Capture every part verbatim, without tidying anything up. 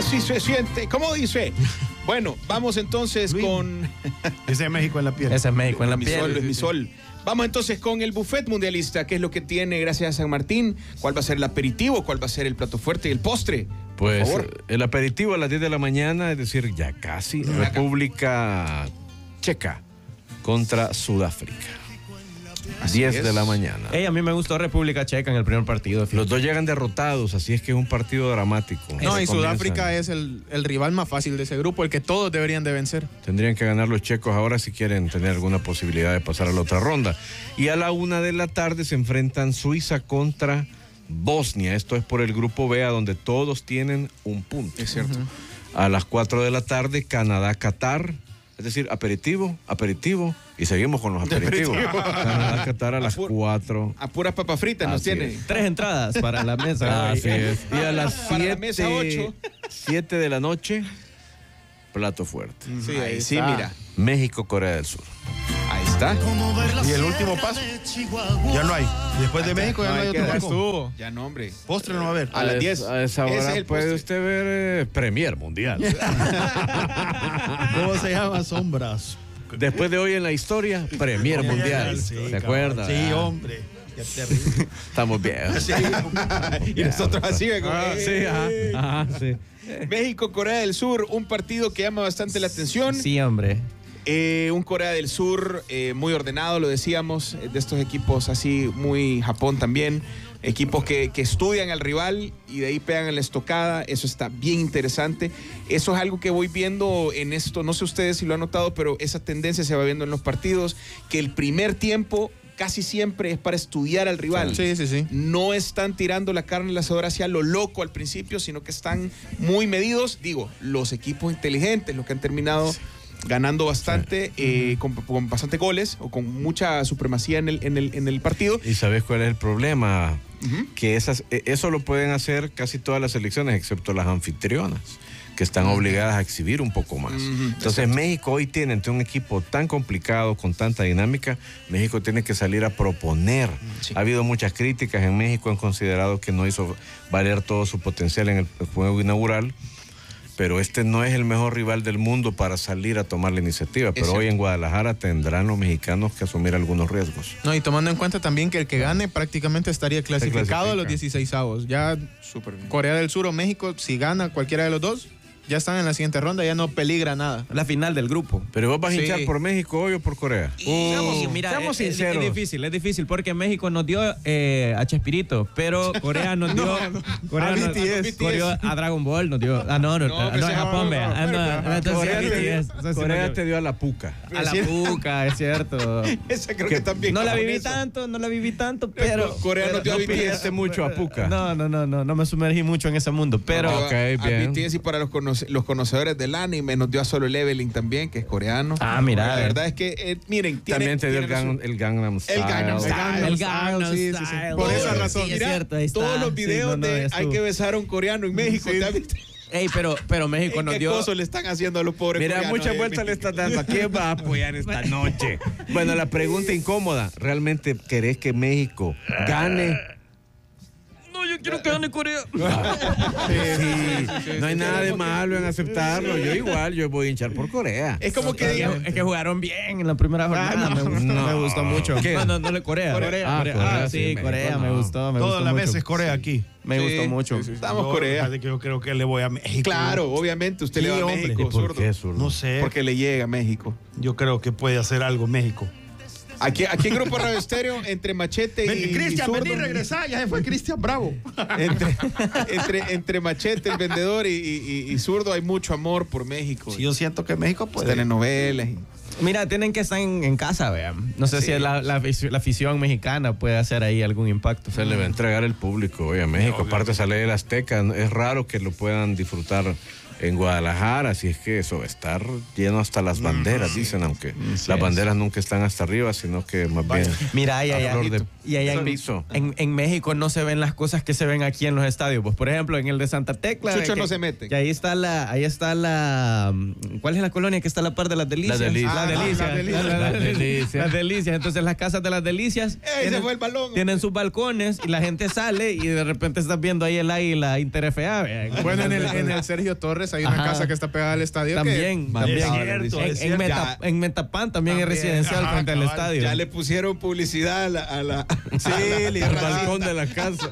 Así se siente. ¿Cómo dice? Bueno, vamos entonces Luis. con... Ese es México en la piel. Ese es México en la mi piel. Sol, es mi sol. Vamos entonces con el buffet mundialista. ¿Qué es lo que tiene gracias a San Martín? ¿Cuál va a ser el aperitivo? ¿Cuál va a ser el plato fuerte y el postre? Pues el aperitivo a las diez de la mañana, es decir, ya casi. Ya República acá. Checa contra Sudáfrica. Así diez es. de la mañana. Hey, a mí me gustó República Checa en el primer partido. Los dos llegan derrotados, así es que es un partido dramático. No, y Sudáfrica es el, el rival más fácil de ese grupo, el que todos deberían de vencer. Tendrían que ganar los checos ahora si quieren tener alguna posibilidad de pasar a la otra ronda. Y a la una de la tarde se enfrentan Suiza contra Bosnia. Esto es por el grupo B, a donde todos tienen un punto. Es cierto. Uh-huh. A las cuatro de la tarde, Canadá-Qatar. Es decir, aperitivo, aperitivo, y seguimos con los aperitivos. Canadá, Qatar a las cuatro. A puras papas fritas nos tiene. Es. Tres entradas para la mesa. Así es. Y a las siete, siete de la noche, plato fuerte. Sí, ahí sí, mira. México, Corea del Sur. Ahí está. Y el último paso. Ya no hay. Después de México ya no, no hay otro paso. Ya no, hombre. Postre no va a haber. A las diez. A esa hora es puede usted ver eh, Premier Mundial. ¿Cómo se llama? Sombras. Después de hoy en la historia, Premier Mundial. Sí, ¿se acuerda? Sí, ah. hombre. Qué terrible. Estamos bien. Sí. Y nosotros así, ah, sí, ajá, ajá, sí. México, Corea del Sur, un partido que llama bastante la atención. Sí, hombre. Eh, un Corea del Sur eh, muy ordenado, lo decíamos, de estos equipos así, muy Japón también, equipos que, que estudian al rival y de ahí pegan en la estocada. Eso está bien interesante. Eso es algo que voy viendo en esto, no sé ustedes si lo han notado, pero esa tendencia se va viendo en los partidos, que el primer tiempo casi siempre es para estudiar al rival. Sí, sí, sí. No están tirando la carne en el asador hacia lo loco al principio, sino que están muy medidos. Digo, los equipos inteligentes, los que han terminado... Sí. ganando bastante, sí. eh, con, con bastante goles o con mucha supremacía en el, en el, en el partido. ¿Y sabes cuál es el problema? Uh-huh. Que esas, eso lo pueden hacer casi todas las selecciones, excepto las anfitrionas, que están uh-huh. obligadas a exhibir un poco más. Uh-huh. Entonces Exacto. México hoy tiene ante un equipo tan complicado, con tanta dinámica, México tiene que salir a proponer. Sí. Ha habido muchas críticas en México, han considerado que no hizo valer todo su potencial en el juego inaugural. Pero este no es el mejor rival del mundo para salir a tomar la iniciativa. Pero hoy en Guadalajara tendrán los mexicanos que asumir algunos riesgos. No, y tomando en cuenta también que el que gane prácticamente estaría clasificado a los dieciseisavos. Ya Corea del Sur o México, si gana cualquiera de los dos, ya están en la siguiente ronda, ya no peligra nada. La final del grupo. Pero vos vas a hinchar sí. por México hoy o por Corea. Uh, seamos, mira, seamos es, sinceros. Es difícil, es difícil porque México nos dio eh, a Chespirito, pero Corea nos dio, no, no. Corea a, nos, B T S. Corea a Dragon Ball nos dio. Ah, no, no, no, no, no es Japón, vea. No, no, no, no, Corea, te, Corea te dio a la puca. A la puca, es cierto. Esa creo que, que también. No la viví eso. tanto, no la viví tanto, pero Corea nos dio a B T S mucho a puca. No, no, no, no, no me sumergí mucho en ese mundo, pero a B T S y para los conocedores del anime nos dio a Solo Leveling también, que es coreano. Ah, mira. La verdad es que, eh, miren, también te dio el, gang, el Gangnam Style. El Gangnam Style. El Gangnam Style. Sí, sí, sí. Por esa razón. Sí, mira, cierto, todos los videos sí, no, no, de hay que besar a un coreano en México. Sí. ¿Te visto? Ey, pero, pero México nos ¿Qué dio... cosa le están haciendo a los pobres Mira, coreanos? Mira, muchas vueltas le estás dando. ¿A quién va a apoyar esta noche? Bueno, la pregunta incómoda. ¿Realmente querés que México gane? Yo quiero que gane Corea. Sí, sí, sí, no hay nada de malo en aceptarlo. Yo igual, yo voy a hinchar por Corea. Es como que digo, es que jugaron bien en la primera jornada. Ah, no, me, gustó, no. me gustó mucho. ¿Qué? No, no, no, Corea. Corea. Ah, Corea. Corea Ah, sí, sí, Corea, México, me no. gustó. Me Todas gustó las mucho. veces Corea aquí. Me sí, gustó mucho. Sí, sí, sí. Estamos yo, Corea. Que yo creo que le voy a México. Claro, obviamente usted sí, le va a hombre. México, ¿Por zurdo. qué, zurdo? No sé. Porque le llega a México. Yo creo que puede hacer algo México. Aquí, aquí en Grupo Radio Estéreo, entre Machete y, y Cristian, Zurdo, vení, regresá, ya se fue Cristian Bravo. Entre, entre, entre Machete, el vendedor, y, y, y Zurdo hay mucho amor por México. Sí, yo siento que México puede. Telenovelas. Y... Mira, tienen que estar en, en casa, vean. No sé sí. si la, la, la afición mexicana puede hacer ahí algún impacto. Se le va a entregar el público hoy a México. No, aparte sale del Azteca, es raro que lo puedan disfrutar en Guadalajara, así es que eso va a estar lleno hasta las banderas, dicen, aunque sí, las banderas nunca están hasta arriba, sino que más bien... Mira, ahí, ahí, ahí, de, y allá en, en, en México no se ven las cosas que se ven aquí en los estadios. Pues, por ejemplo, en el de Santa Tecla... Chucho que, no se mete. Que ahí está la... Ahí está la ¿cuál es la colonia que está a la par de las Delicias? Las Delicias. Las Delicias. Ah, las Delicias. Las, las, las, delicias. Las Delicias. Entonces, las casas de las Delicias... ¡Ey, se fue el balón! Tienen sus balcones y la gente sale y de repente estás viendo ahí el águila Inter F A. Bueno, en el, en el Sergio Torres hay una Ajá. casa que está pegada al estadio. También, que... también. Es cierto, en, es cierto. En, Meta, en Metapán también, también es residencial Ajá, frente cabal. al estadio. Ya le pusieron publicidad a la... A la sí, al balcón de la casa.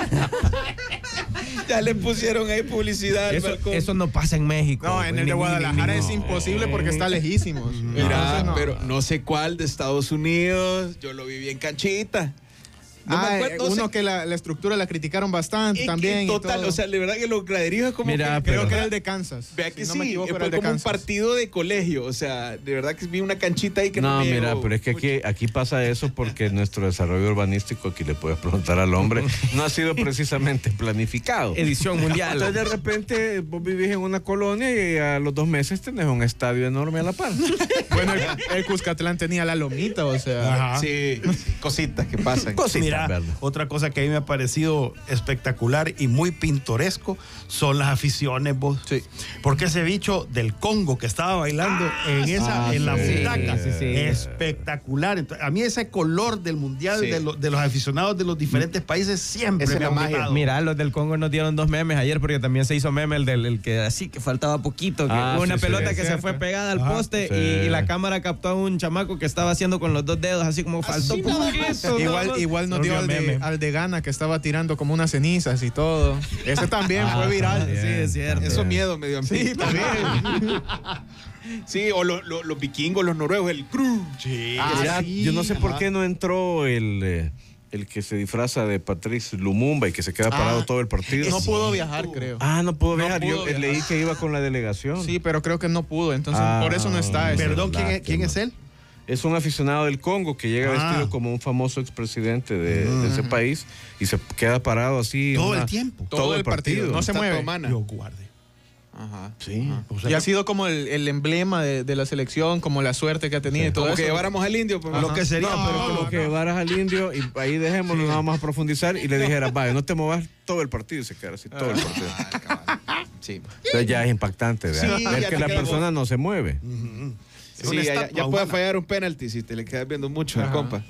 Ya le pusieron ahí publicidad al eso, balcón. Eso no pasa en México. No, en el de Guadalajara es imposible porque está lejísimos. Mira, no, pero no sé cuál de Estados Unidos. Yo lo viví en canchita. No ah, acuerdo, uno sé. que la, la estructura la criticaron bastante y también. Total, y todo. O sea, de verdad que los graderíos es como Mira, que, creo que era el de Kansas. Vea que si sí, no me equivoco, fue era el de como Kansas. un partido de colegio. O sea, de verdad que vi una canchita ahí que no No, me mira, llegó. pero es que aquí, aquí pasa eso porque nuestro desarrollo urbanístico, aquí le puedes preguntar al hombre, no ha sido precisamente planificado. Edición mundial. Entonces, de repente, vos vivís en una colonia y a los dos meses tenés un estadio enorme a la par. Bueno, el, el Cuscatlán tenía la lomita, o sea. Ajá. Sí, cositas que pasan. Cositas, Mira, ¿verdad? Otra cosa que a mí me ha parecido espectacular y muy pintoresco son las aficiones, vos. Sí. Porque ese bicho del Congo que estaba bailando ah, en esa, ah, en la sí, butaca, sí, sí. espectacular. Entonces, a mí ese color del mundial sí. de, lo, de los aficionados de los diferentes países siempre Esa me ha gustado. Mira, los del Congo nos dieron dos memes ayer porque también se hizo meme el del el que así que faltaba poquito, que ah, hubo una sí, pelota sí, que cierto. se fue pegada al ah, poste sí. y, y la cámara captó a un chamaco que estaba haciendo con los dos dedos así como faltó así poquito. Igual, igual nos dio al de, al de Ghana que estaba tirando como unas cenizas y todo. Ese también ah, fue viral. Bien, sí, es cierto. Eso miedo me dio a mí. Sí, también. Sí, o lo, lo, los vikingos, los noruegos, el crew. Sí. Ah, ya, sí, yo no sé ajá. por qué no entró el... Eh, el que se disfraza de Patrice Lumumba y que se queda parado ah, todo el partido. No pudo viajar, creo. Ah, no pudo no viajar. Pudo Yo viajar. leí que iba con la delegación. Sí, pero creo que no pudo, entonces ah, por eso no está. Perdón, ¿quién, es, ¿quién es él? Es un aficionado del Congo que llega ah. vestido como un famoso expresidente de, uh-huh. de ese país y se queda parado así. Todo una, el tiempo. Todo, todo el partido. partido. No se mueve. Yo guarde. Ajá. Sí. Ajá. O sea, y ha sido como el, el emblema de, de la selección, como la suerte que ha tenido sí. y todo como eso. que lleváramos al indio. Pues, lo que sería. No, pero como no. que llevaras al indio y ahí dejémoslo, sí. no vamos a profundizar y le dijeras, vaya, no te movas todo el partido y se queda así todo el partido. Sí. Entonces ya es impactante, ¿verdad? Sí, ver que la persona vos. no se mueve. Uh-huh. Sí, ya, ya puede fallar un penalti si te le quedas viendo mucho al compa.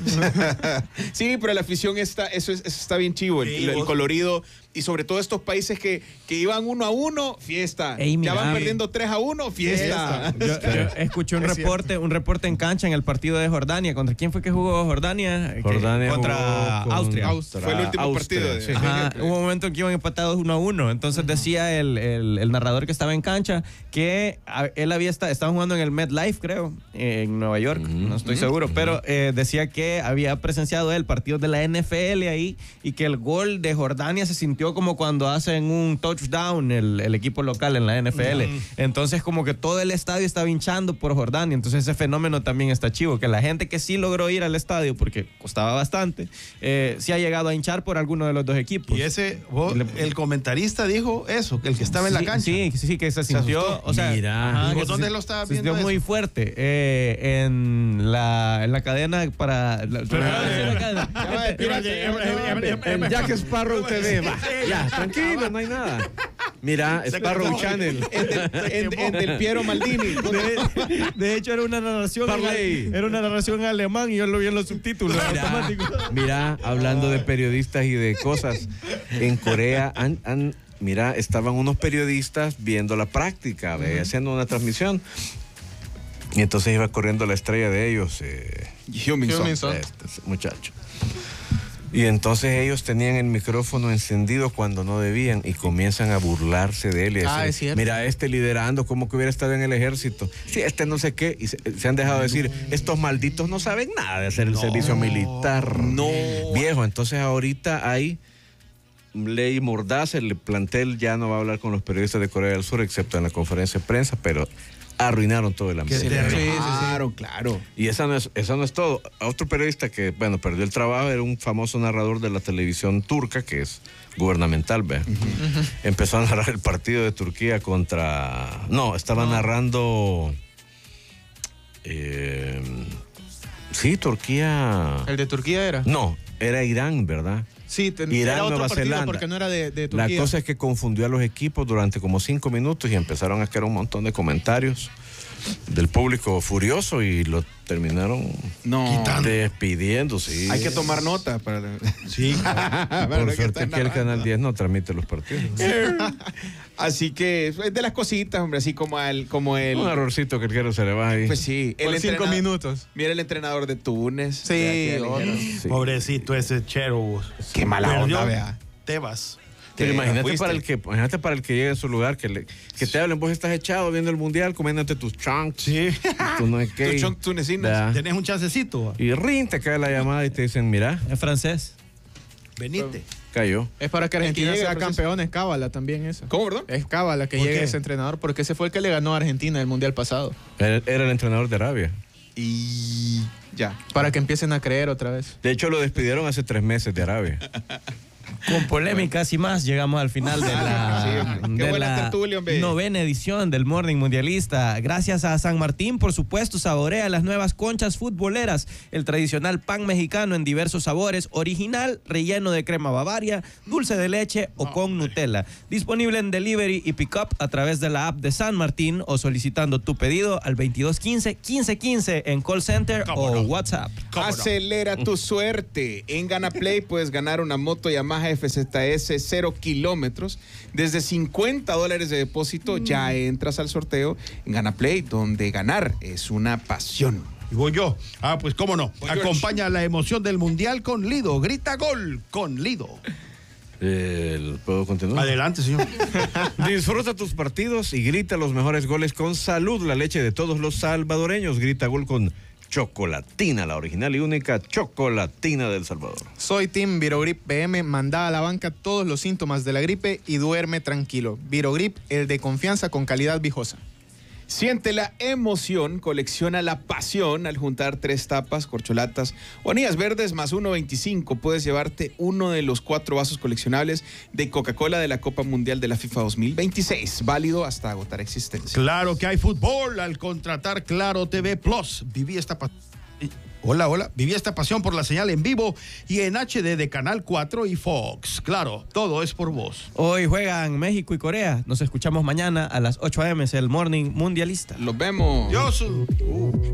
Sí, pero la afición está, eso, es, eso está bien chivo, el, sí, el, el colorido. Y sobre todo estos países que, que iban uno a uno, fiesta. Ey, mira, ya van perdiendo tres a uno, fiesta. Yo, yo escuché un es reporte, cierto. un reporte en cancha en el partido de Jordania. ¿Contra quién fue que jugó Jordania? Jordania contra con Austria. Austria. Fue el último Austria, partido. De, sí. Ajá, hubo un momento en que iban empatados uno a uno. Entonces uh-huh. decía el, el, el narrador que estaba en cancha que a, él había estado, estaba jugando en el MetLife, creo, en Nueva York. Uh-huh. No estoy uh-huh. seguro. Uh-huh. Pero eh, decía que había presenciado él partidos de la N F L ahí y que el gol de Jordania se sintió como cuando hacen un touchdown el, el equipo local en la N F L. Uh-huh. Entonces como que todo el estadio estaba hinchando por Jordania. Entonces ese fenómeno también está chivo, que la gente que sí logró ir al estadio, porque costaba bastante, eh, sí ha llegado a hinchar por alguno de los dos equipos. Y ese, vos, le, el comentarista dijo eso, el que estaba en sí, la cancha. Sí, sí, que se sintió, se o sea, mira, ajá, ¿dónde se, lo estaba se viendo? Se sintió muy fuerte eh, en, la, en la cadena para... La, en Jack Sparrow T V, va, ya, tranquilo, no hay nada. Mira, Sparrow Channel. En, en, en del Piero Maldini. De, de hecho, era una narración en, era una narración en alemán y yo lo vi en los subtítulos automáticos. Mira, hablando de periodistas y de cosas, en Corea han, han mira, estaban unos periodistas viendo la práctica, ¿ve? Uh-huh. haciendo una transmisión. Y entonces iba corriendo la estrella de ellos, eh, Heung-min Son, este muchacho. Y entonces ellos tenían el micrófono encendido cuando no debían y comienzan a burlarse de él. Y ah, decir, es mira, este liderando, como que hubiera estado en el ejército. Sí, este no sé qué. Y se, se han dejado decir, estos malditos no saben nada de hacer el no, servicio militar. No. Viejo, entonces ahorita hay ley mordaza. El plantel ya no va a hablar con los periodistas de Corea del Sur, excepto en la conferencia de prensa, pero arruinaron todo el ambiente. Sí, sí, sí, claro, claro. Y esa no es, esa no es todo. Otro periodista que, bueno, perdió el trabajo era un famoso narrador de la televisión turca, que es gubernamental, ¿ve? Uh-huh. Empezó a narrar el partido de Turquía contra... No, estaba no. narrando... Eh, sí, Turquía... ¿El de Turquía era? No, era Irán, ¿verdad? Sí, ten, Irán, era otro Nueva partido Zelanda. Porque no era de, de Turquía. La cosa es que confundió a los equipos durante como cinco minutos y empezaron a caer un montón de comentarios del público furioso y lo terminaron no. despidiendo. Sí. Hay que tomar nota para... Sí. Por suerte que el Canal diez no transmite los partidos. Así que es de las cositas, hombre, así como el... Como el un errorcito que el quiero se le va ahí. Pues sí. Por el cinco minutos. Mira el entrenador de Túnez. Sí. sí. Pobrecito ese Chero. Qué mala onda, vea. Tebas. Pero imagínate para, el que, imagínate para el que llegue en su lugar, que, le, que te hablen, vos estás echado viendo el mundial, comiéndote tus chunks. Sí. Tú no es que, tus chunks tunecinos. Tenés un chancecito. Y rin, te cae la llamada y te dicen, mira. En francés. Venite. Cayó. Es para que Argentina sea campeón, es cábala también eso. ¿Cómo, perdón? Es cábala que llegue qué? ese entrenador, porque ese fue el que le ganó a Argentina el mundial pasado. Era, era el entrenador de Arabia. Y ya. Para que empiecen a creer otra vez. De hecho, lo despidieron hace tres meses de Arabia. Con polémicas y más, llegamos al final de la, sí, de la tertulia, novena edición del Morning Mundialista. Gracias a San Martín, por supuesto, saborea las nuevas conchas futboleras, el tradicional pan mexicano en diversos sabores, original, relleno de crema Bavaria, dulce de leche o con Nutella. Disponible en delivery y pick-up a través de la app de San Martín o solicitando tu pedido al veintidós quince, quince quince en call center o no? WhatsApp. Acelera tu suerte. En GanaPlay puedes ganar una moto Yamaha F Z S cero kilómetros. Desde cincuenta dólares de depósito mm. ya entras al sorteo en GanaPlay, donde ganar es una pasión. Y voy yo. Ah, pues cómo no. Voy Acompaña yo. La emoción del mundial con Lido. Grita gol con Lido. Eh, ¿Puedo continuar? Adelante, señor. Disfruta tus partidos y grita los mejores goles con Salud, la leche de todos los salvadoreños. Grita gol con Chocolatina, la original y única Chocolatina del Salvador. Soy Team Virogrip P M, manda a la banca todos los síntomas de la gripe y duerme tranquilo. Virogrip, el de confianza con calidad viejosa. Siente la emoción, colecciona la pasión al juntar tres tapas, corcholatas o anillas verdes más uno veinticinco. Puedes llevarte uno de los cuatro vasos coleccionables de Coca-Cola de la Copa Mundial de la FIFA dos mil veintiséis, válido hasta agotar existencia. Claro que hay fútbol al contratar Claro T V Plus. Viví esta pasión. Hola, hola. Viví esta pasión por la señal en vivo y en H D de Canal cuatro y Fox. Claro, todo es por vos. Hoy juegan México y Corea. Nos escuchamos mañana a las ocho a eme, es el Morning Mundialista. Los vemos. Dios. Uh.